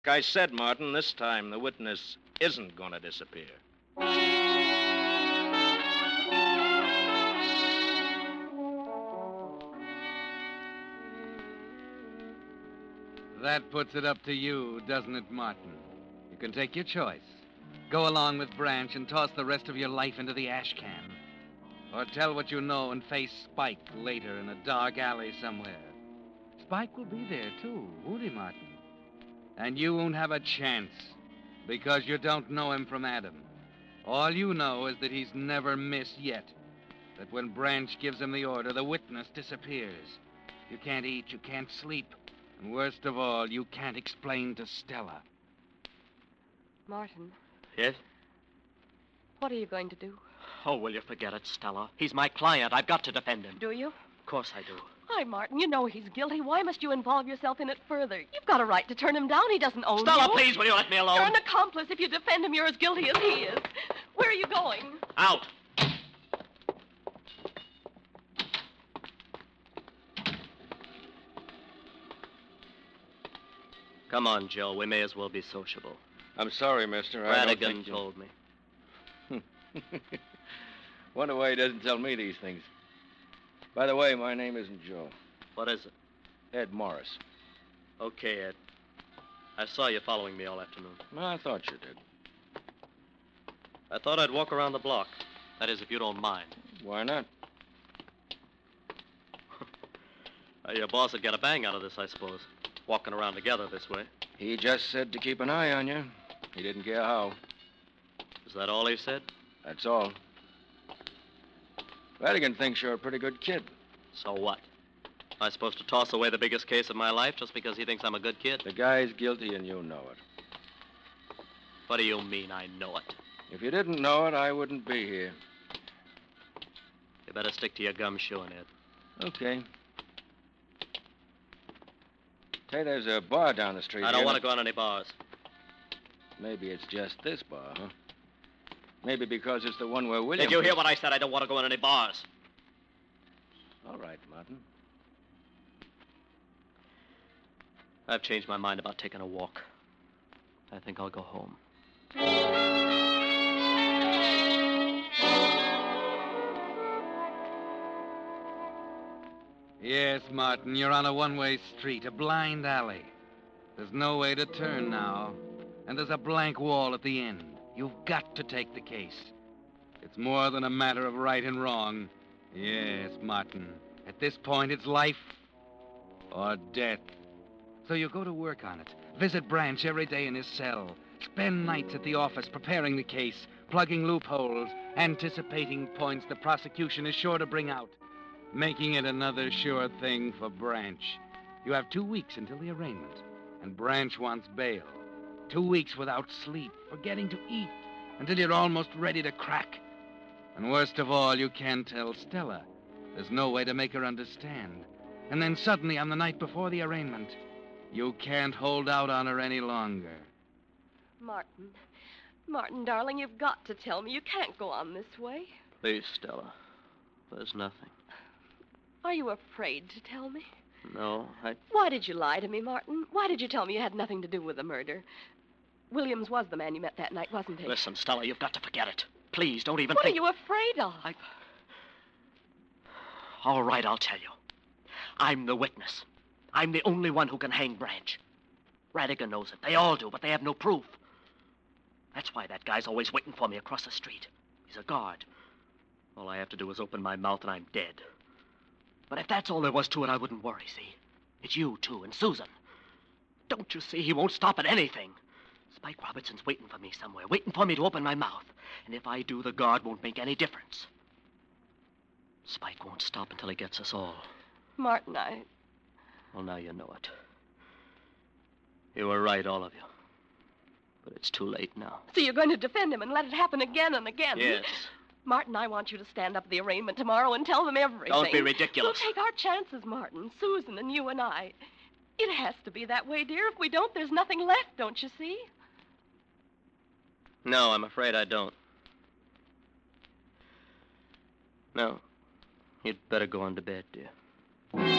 Like I said, Martin, this time the witness isn't going to disappear. That puts it up to you, doesn't it, Martin? You can take your choice. Go along with Branch and toss the rest of your life into the ash can. Or tell what you know and face Spike later in a dark alley somewhere. Spike will be there, too, won't he, Martin? And you won't have a chance, because you don't know him from Adam. All you know is that he's never missed yet. That when Branch gives him the order, the witness disappears. You can't eat, you can't sleep. And worst of all, you can't explain to Stella. Martin. Yes? What are you going to do? Oh, will you forget it, Stella? He's my client. I've got to defend him. Do you? Of course I do. Why, Martin, you know he's guilty. Why must you involve yourself in it further? You've got a right to turn him down. He doesn't own Stella, you. please, will you let me alone? You're an accomplice. If you defend him, you're as guilty as he is. Where are you going? Out. Come on, Joe. We may as well be sociable. I'm sorry, mister. Radigan told me. Wonder why he doesn't tell me these things. By the way, my name isn't Joe. What is it? Ed Morris. Okay, Ed. I saw you following me all afternoon. Well, I thought you did. I thought I'd walk around the block. That is, if you don't mind. Why not? Your boss would get a bang out of this, I suppose. Walking around together this way. He just said to keep an eye on you. He didn't care how. Is that all he said? That's all. Radigan thinks you're a pretty good kid. So what? Am I supposed to toss away the biggest case of my life just because he thinks I'm a good kid? The guy's guilty and you know it. What do you mean I know it? If you didn't know it, I wouldn't be here. You better stick to your gumshoeing, Ed. Okay. Say, there's a bar down the street. I don't want to go on any bars. Maybe it's just this bar, huh? Maybe because it's the one where William... Did you hear what I said? I don't want to go on any bars. All right, Martin. I've changed my mind about taking a walk. I think I'll go home. Yes, Martin, you're on a one-way street, a blind alley. There's no way to turn now, and there's a blank wall at the end. You've got to take the case. It's more than a matter of right and wrong. Yes, Martin. At this point, it's life or death. So you go to work on it. Visit Branch every day in his cell. Spend nights at the office preparing the case, plugging loopholes, anticipating points the prosecution is sure to bring out, making it another sure thing for Branch. You have 2 weeks until the arraignment, and Branch wants bail. 2 weeks without sleep, forgetting to eat, until you're almost ready to crack. And worst of all, you can't tell Stella. There's no way to make her understand. And then suddenly, on the night before the arraignment, you can't hold out on her any longer. Martin, darling, you've got to tell me. You can't go on this way. Please, Stella. There's nothing. Are you afraid to tell me? No, Why did you lie to me, Martin? Why did you tell me you had nothing to do with the murder? Williams was the man you met that night, wasn't he? Listen, Stella, you've got to forget it. Please, don't even What think... are you afraid of? All right, I'll tell you. I'm the witness. I'm the only one who can hang Branch. Radigan knows it. They all do, but they have no proof. That's why that guy's always waiting for me across the street. He's a guard. All I have to do is open my mouth and I'm dead. But if that's all there was to it, I wouldn't worry, see? It's you, too, and Susan. Don't you see? He won't stop at anything. Spike Robertson's waiting for me somewhere, waiting for me to open my mouth. And if I do, the guard won't make any difference. Spike won't stop until he gets us all. Martin, Well, now you know it. You were right, all of you. But it's too late now. So you're going to defend him and let it happen again and again? Yes. Martin, I want you to stand up at the arraignment tomorrow and tell them everything. Don't be ridiculous. We'll take our chances, Martin. Susan and you and I. It has to be that way, dear. If we don't, there's nothing left, don't you see? No, I'm afraid I don't. No. You'd better go on to bed, dear.